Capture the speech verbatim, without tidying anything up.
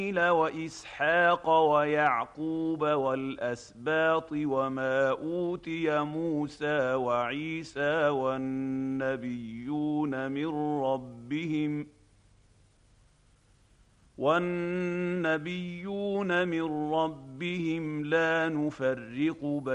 وإسحاق ويعقوب والأسباط وما أوتي موسى وعيسى والنبيون من ربهم والنبيون من ربهم لا نفرق